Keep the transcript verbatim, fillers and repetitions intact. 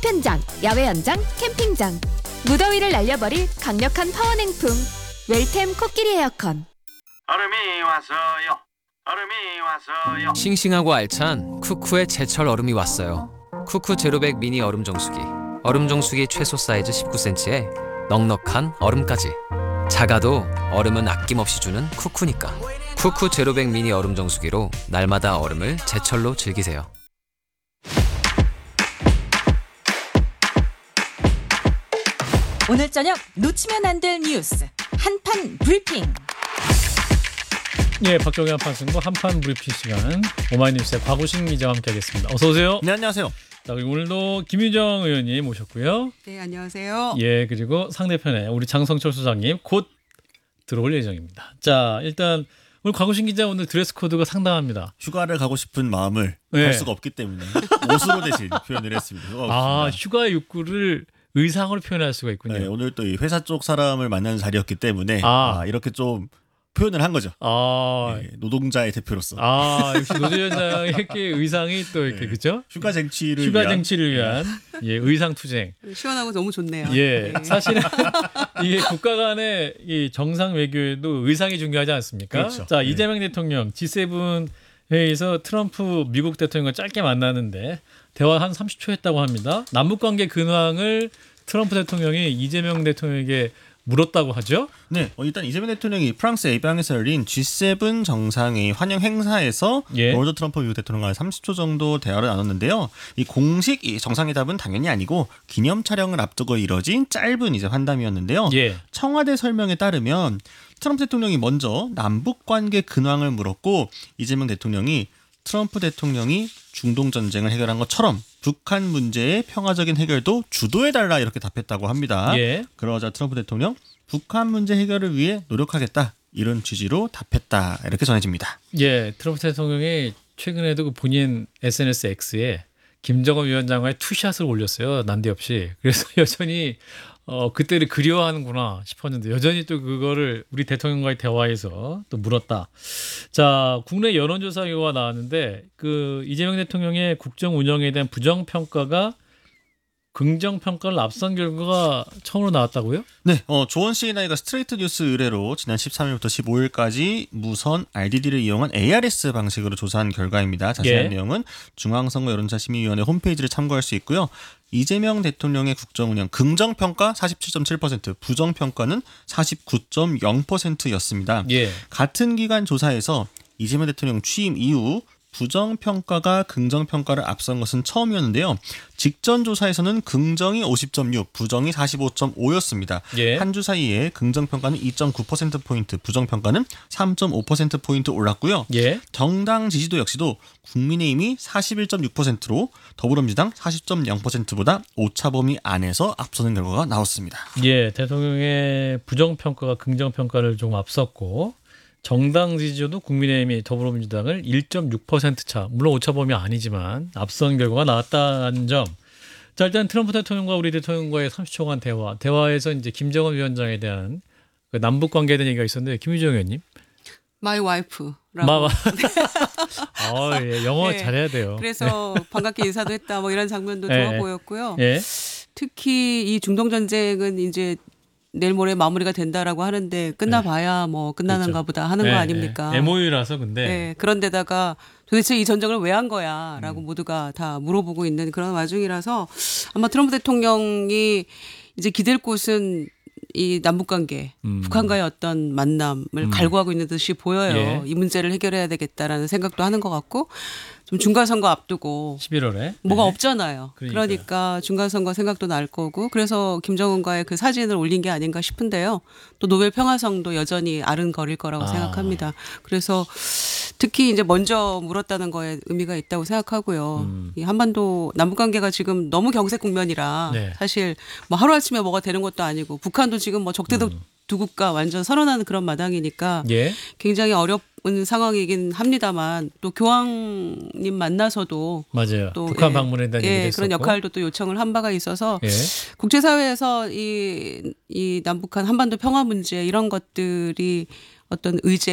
파편장, 야외 연장, 캠핑장. 무더위를 날려버릴 강력한 파워냉풍. 웰템 코끼리 에어컨. 얼음이 왔어요. 얼음이 왔어요. 싱싱하고 알찬 쿠쿠의 제철 얼음이 왔어요. 쿠쿠 제로백 미니 얼음 정수기. 얼음 정수기 최소 사이즈 십구 센티미터에 넉넉한 얼음까지. 작아도 얼음은 아낌없이 주는 쿠쿠니까. 쿠쿠 제로백 미니 얼음 정수기로 날마다 얼음을 제철로 즐기세요. 오늘 저녁 놓치면 안 될 뉴스 한판 브리핑. 예, 박정희 한판 승부 한판 브리핑 시간 오마이뉴스의 곽우신 기자와 함께하겠습니다. 어서 오세요. 네, 안녕하세요. 자, 그리고 오늘도 김유정 의원님 모셨고요. 네, 안녕하세요. 예, 그리고 상대편에 우리 장성철 소장님 곧 들어올 예정입니다. 자, 일단 오늘 곽우신 기자 오늘 드레스 코드가 상당합니다. 휴가를 가고 싶은 마음을 네. 할 수가 없기 때문에 옷으로 대신 표현을 했습니다. 아, 휴가의 욕구를 의상으로 표현할 수가 있군요. 네, 오늘 또 이 회사 쪽 사람을 만나는 자리였기 때문에 아. 아, 이렇게 좀 표현을 한 거죠. 아, 네, 노동자의 대표로서. 아 역시 노조위원장의 이렇게 의상이 또 이렇게 네. 그죠? 휴가 쟁취를 휴가 위한. 쟁취를 위한 예, 의상 투쟁. 시원하고 너무 좋네요. 예, 네. 사실은 이게 국가 간의 이 정상 외교에도 의상이 중요하지 않습니까? 그렇죠. 자, 네. 이재명 대통령 지 세븐 회의에서 트럼프 미국 대통령과 짧게 만나는데 대화 한 삼십 초 했다고 합니다. 남북 관계 근황을 트럼프 대통령이 이재명 대통령에게 물었다고 하죠. 네, 어, 일단 이재명 대통령이 프랑스 에비앙에서 열린 지 세븐 정상회의 환영 행사에서 예. 도널드 트럼프 미국 대통령과 삼십 초 정도 대화를 나눴는데요. 이 공식 이 정상회담은 당연히 아니고 기념 촬영을 앞두고 이뤄진 짧은 이제 환담이었는데요. 예. 청와대 설명에 따르면 트럼프 대통령이 먼저 남북 관계 근황을 물었고 이재명 대통령이 트럼프 대통령이 중동 전쟁을 해결한 것처럼 북한 문제의 평화적인 해결도 주도해달라 이렇게 답했다고 합니다. 예. 그러자 트럼프 대통령 북한 문제 해결을 위해 노력하겠다 이런 취지로 답했다 이렇게 전해집니다. 예, 트럼프 대통령이 최근에도 그 본인 에스엔에스 X에 김정은 위원장과의 투샷을 올렸어요. 난데없이. 그래서 여전히 어, 그때를 그리워하는구나 싶었는데 여전히 또 그거를 우리 대통령과의 대화에서 또 물었다. 자, 국내 여론조사 결과가 나왔는데 그 이재명 대통령의 국정 운영에 대한 부정평가가 긍정평가를 앞선 결과가 처음으로 나왔다고요? 네, 어, 조원 씨나이가 스트레이트 뉴스 의뢰로 지난 십삼 일부터 십오 일까지 무선 알디디를 이용한 에이아르에스 방식으로 조사한 결과입니다. 자세한 예. 내용은 중앙선거 여론조사 심의위원회 홈페이지를 참고할 수 있고요. 이재명 대통령의 국정운영 긍정평가 사십칠 점 칠 퍼센트, 부정평가는 사십구 점 영 퍼센트였습니다. 예. 같은 기간 조사에서 이재명 대통령 취임 이후 부정평가가 긍정평가를 앞선 것은 처음이었는데요. 직전 조사에서는 긍정이 오십 점 육, 부정이 사십오 점 오였습니다. 예. 한 주 사이에 긍정평가는 이 점 구 퍼센트포인트, 부정평가는 삼 점 오 퍼센트포인트 올랐고요. 예. 정당 지지도 역시도 국민의힘이 사십일 점 육 퍼센트로 더불어민주당 사십 점 영 퍼센트보다 오차 범위 안에서 앞서는 결과가 나왔습니다. 예, 대통령의 부정평가가 긍정평가를 좀 앞섰고 정당 지지도도 국민의힘이 더불어민주당을 일 점 육 퍼센트 차, 물론 오차 범위 아니지만 앞선 결과가 나왔다는 점. 자, 일단 트럼프 대통령과 우리 대통령과의 삼십 초간 대화, 대화에서 이제 김정은 위원장에 대한 그 남북 관계에 대한 얘기가 있었는데 김유정 의원님. My wife라고. 마, 아, 예, 영어 네. 잘해야 돼요. 그래서 반갑게 인사도 했다. 뭐 이런 장면도 네. 좋아 보였고요. 예, 특히 이 중동 전쟁은 이제 내일 모레 마무리가 된다라고 하는데 끝나봐야 뭐 끝나는가 그렇죠. 보다 하는 예, 거 아닙니까? 예. 엠오유라서 근데. 네, 그런데다가 도대체 이 전쟁을 왜 한 거야? 라고 음. 모두가 다 물어보고 있는 그런 와중이라서 아마 트럼프 대통령이 이제 기댈 곳은 이 남북관계, 음. 북한과의 어떤 만남을 음. 갈구하고 있는 듯이 보여요. 예. 이 문제를 해결해야 되겠다라는 생각도 하는 것 같고 좀 중간선거 앞두고 십일월에 뭐가 네. 없잖아요. 그러니까요. 그러니까 중간선거 생각도 날 거고 그래서 김정은과의 그 사진을 올린 게 아닌가 싶은데요. 또 노벨 평화상도 여전히 아른거릴 거라고 아. 생각합니다. 그래서 특히 이제 먼저 물었다는 거에 의미가 있다고 생각하고요. 음. 이 한반도 남북관계가 지금 너무 경색 국면이라 네. 사실 뭐 하루아침에 뭐가 되는 것도 아니고 북한도 지금 뭐 적대도 음. 두 국가 완전 선언하는 그런 마당이니까 예. 굉장히 어려운 상황이긴 합니다만 또 교황님 만나서도 맞아요. 또 북한 예, 방문에 대한 얘기도 예, 했었고. 그런 역할도 또 요청을 한 바가 있어서 예. 국제사회에서 이, 이 남북한 한반도 평화 문제 이런 것들이 어떤 의제